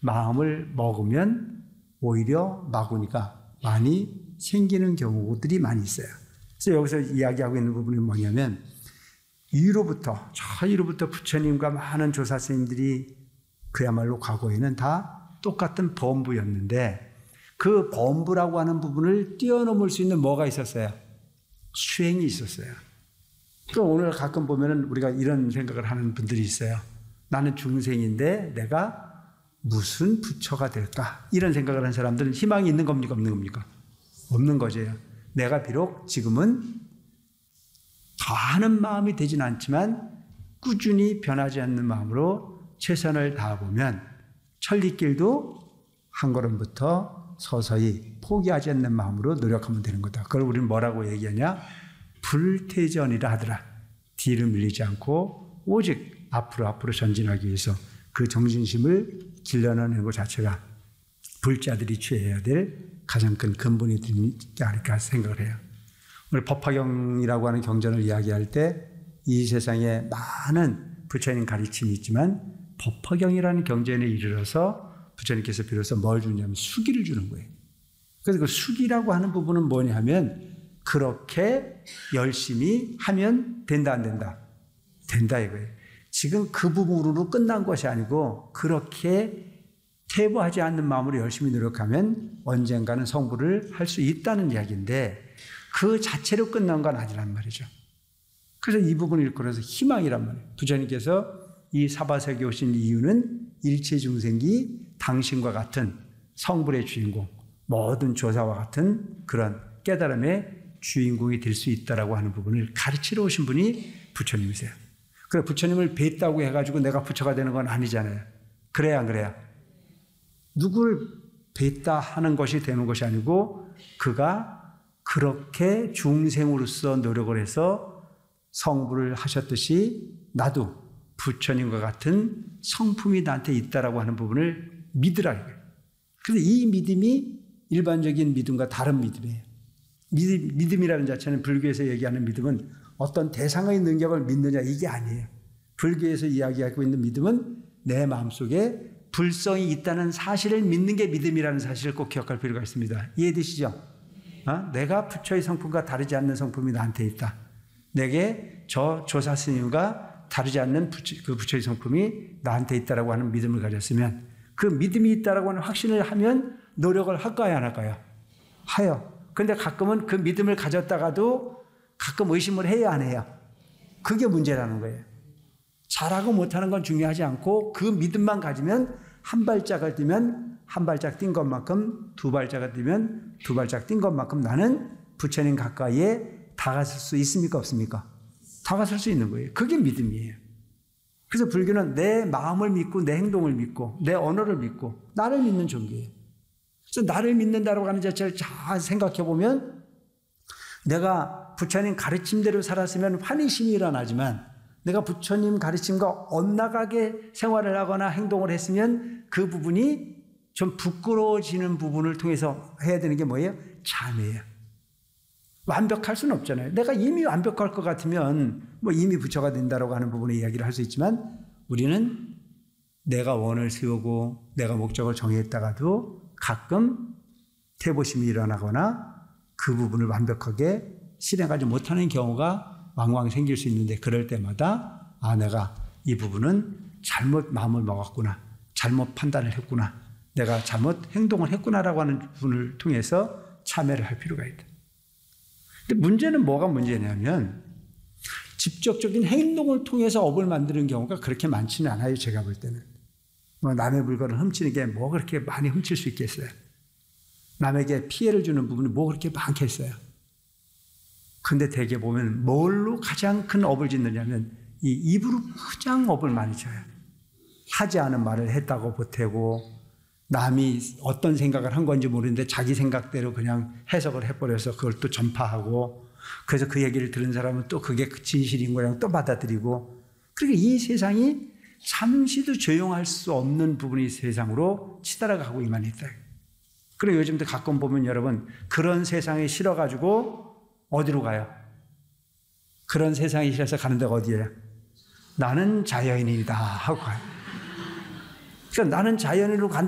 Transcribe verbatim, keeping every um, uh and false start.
마음을 먹으면 오히려 마구니가 많이 생기는 경우들이 많이 있어요. 그래서 여기서 이야기하고 있는 부분이 뭐냐면 위로부터, 저 위로부터 부처님과 많은 조사 스님들이 그야말로 과거에는 다 똑같은 범부였는데 그 범부라고 하는 부분을 뛰어넘을 수 있는 뭐가 있었어요? 수행이 있었어요. 그 오늘 가끔 보면은 우리가 이런 생각을 하는 분들이 있어요. 나는 중생인데 내가 무슨 부처가 될까? 이런 생각을 하는 사람들은 희망이 있는 겁니까? 없는 겁니까? 없는 거죠. 내가 비록 지금은 더 하는 마음이 되진 않지만 꾸준히 변하지 않는 마음으로 최선을 다해보면 천리길도 한 걸음부터 서서히 포기하지 않는 마음으로 노력하면 되는 거다. 그걸 우리는 뭐라고 얘기하냐? 불퇴전이라 하더라. 뒤를 밀리지 않고 오직 앞으로 앞으로 전진하기 위해서 그 정신심을 길러내는 것 자체가 불자들이 취해야 될 가장 큰 근본이 되지 않을까 생각을 해요. 오늘 법화경이라고 하는 경전을 이야기할 때 이 세상에 많은 부처님 가르침이 있지만 법화경이라는 경전에 이르러서 부처님께서 비로소 뭘 주냐면 수기를 주는 거예요. 그래서 그 수기라고 하는 부분은 뭐냐 하면 그렇게 열심히 하면 된다 안 된다? 된다 이거예요. 지금 그 부분으로 끝난 것이 아니고 그렇게 퇴보하지 않는 마음으로 열심히 노력하면 언젠가는 성불을 할 수 있다는 이야기인데 그 자체로 끝난 건 아니란 말이죠. 그래서 이 부분을 일컬어서 희망이란 말이에요. 부처님께서 이 사바세계에 오신 이유는 일체 중생이 당신과 같은 성불의 주인공, 모든 조사와 같은 그런 깨달음의 주인공이 될 수 있다라고 하는 부분을 가르치러 오신 분이 부처님이세요. 그래 부처님을 뵀다고 해가지고 내가 부처가 되는 건 아니잖아요. 그래야 안 그래야? 누구를 뵀다 하는 것이 되는 것이 아니고 그가 그렇게 중생으로서 노력을 해서 성불을 하셨듯이 나도 부처님과 같은 성품이 나한테 있다라고 하는 부분을 믿으라 이거예요. 그래서 이 믿음이 일반적인 믿음과 다른 믿음이에요. 믿음, 믿음이라는 자체는 불교에서 얘기하는 믿음은 어떤 대상의 능력을 믿느냐 이게 아니에요. 불교에서 이야기하고 있는 믿음은 내 마음속에 불성이 있다는 사실을 믿는 게 믿음이라는 사실을 꼭 기억할 필요가 있습니다. 이해되시죠? 어? 내가 부처의 성품과 다르지 않는 성품이 나한테 있다. 내게 저 조사 스님과 다르지 않는 부처, 그 부처의 성품이 나한테 있다라고 하는 믿음을 가졌으면 그 믿음이 있다라고 하는 확신을 하면 노력을 할까요 안 할까요? 하여. 그런데 가끔은 그 믿음을 가졌다가도 가끔 의심을 해야 안 해요. 그게 문제라는 거예요. 잘하고 못하는 건 중요하지 않고 그 믿음만 가지면 한 발짝을 뛰면 한 발짝 뛴 것만큼 두 발짝을 뛰면 두 발짝 뛴 것만큼 나는 부처님 가까이에 다가설 수 있습니까 없습니까? 다가설 수 있는 거예요. 그게 믿음이에요. 그래서 불교는 내 마음을 믿고 내 행동을 믿고 내 언어를 믿고 나를 믿는 종교예요. 그래서 나를 믿는다고 하는 자체를 잘 생각해 보면 내가 부처님 가르침대로 살았으면 환희심이 일어나지만 내가 부처님 가르침과 엇나가게 생활을 하거나 행동을 했으면 그 부분이 좀 부끄러워지는 부분을 통해서 해야 되는 게 뭐예요? 참회예요. 완벽할 수는 없잖아요. 내가 이미 완벽할 것 같으면 뭐 이미 부처가 된다라고 하는 부분의 이야기를 할 수 있지만 우리는 내가 원을 세우고 내가 목적을 정했다가도 가끔 퇴보심이 일어나거나 그 부분을 완벽하게 실행하지 못하는 경우가 왕왕 생길 수 있는데 그럴 때마다 아 내가 이 부분은 잘못 마음을 먹었구나. 잘못 판단을 했구나. 내가 잘못 행동을 했구나라고 하는 부분을 통해서 참회를 할 필요가 있다. 근데 문제는 뭐가 문제냐면 직접적인 행동을 통해서 업을 만드는 경우가 그렇게 많지는 않아요. 제가 볼 때는. 뭐 남의 물건을 훔치는 게 뭐 그렇게 많이 훔칠 수 있겠어요. 남에게 피해를 주는 부분이 뭐 그렇게 많겠어요. 근데 대개 보면 뭘로 가장 큰 업을 짓느냐면 이 입으로 가장 업을 많이 쳐요. 하지 않은 말을 했다고 보태고 남이 어떤 생각을 한 건지 모르는데 자기 생각대로 그냥 해석을 해버려서 그걸 또 전파하고 그래서 그 얘기를 들은 사람은 또 그게 진실인 거랑 또 받아들이고 그러니까 이 세상이 잠시도 조용할 수 없는 부분이 세상으로 치달아가고 이만 있다. 그리고 요즘도 가끔 보면 여러분 그런 세상에 싫어가지고 어디로 가요? 그런 세상에 싫어서 가는 데가 어디예요? 나는 자연인이다 하고 가요. 그러니까 나는 자연인으로 간